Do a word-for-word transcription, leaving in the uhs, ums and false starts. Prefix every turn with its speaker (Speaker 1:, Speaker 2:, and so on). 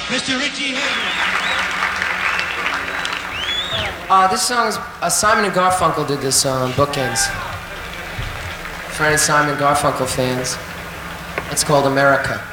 Speaker 1: Mister Richie Hayward.
Speaker 2: Uh, this song is, uh, Simon and Garfunkel did this song on Bookends. For any Simon and Garfunkel fans, it's called America.